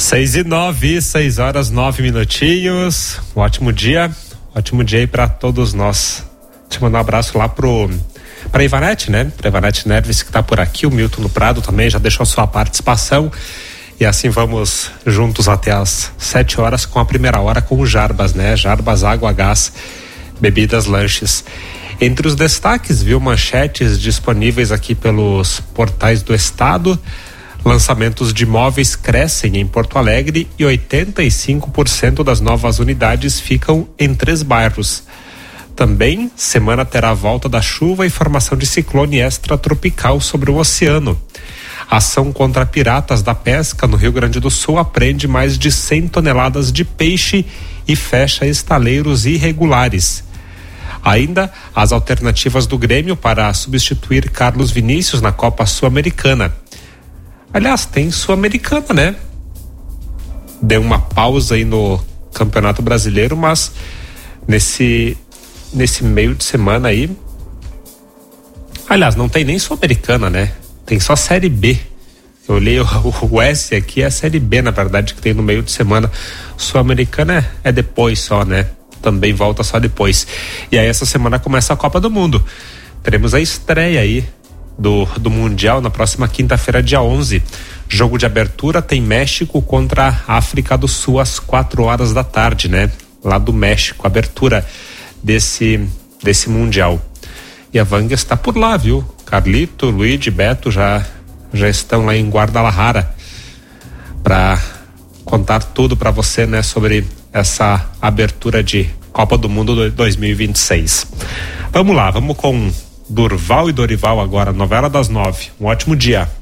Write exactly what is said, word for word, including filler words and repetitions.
Seis e nove, seis horas, nove minutinhos. Um ótimo dia, ótimo dia aí pra todos nós. Deixa eu mandar um abraço lá pro pra Ivanete, né? Pra Ivanete Neves, que tá por aqui. O Milton no Prado também já deixou a sua participação. E assim vamos juntos até as sete horas com a primeira hora com o Jarbas, né? Jarbas, água, gás, bebidas, lanches. Entre os destaques, viu, manchetes disponíveis aqui pelos portais do estado. Lançamentos de imóveis crescem em Porto Alegre e oitenta e cinco por cento das novas unidades ficam em três bairros. Também, semana terá a volta da chuva e formação de ciclone extratropical sobre o oceano. A ação contra piratas da pesca no Rio Grande do Sul apreende mais de cem toneladas de peixe e fecha estaleiros irregulares. Ainda, as alternativas do Grêmio para substituir Carlos Vinícius na Copa Sul-Americana. Aliás, tem Sul-Americana, né? Deu uma pausa aí no Campeonato Brasileiro, mas nesse, nesse meio de semana aí... Aliás, não tem nem Sul-Americana, né? Tem só Série B. Eu olhei o, o S aqui, é a Série B, na verdade, que tem no meio de semana. Sul-Americana é, é depois só, né? Também volta só depois. E aí essa semana começa a Copa do Mundo. Teremos a estreia aí do, do Mundial na próxima quinta-feira, dia onze. Jogo de abertura tem México contra a África do Sul às quatro horas da tarde, né? Lá do México, abertura desse, desse Mundial. E a Vanga está por lá, viu? Carlito, Luigi, Beto já, já estão lá em Guadalajara para contar tudo para você, né? Sobre essa abertura de Copa do Mundo dois mil e vinte e seis. Vamos lá, vamos com Durval e Dorival agora, novela das nove. Um ótimo dia.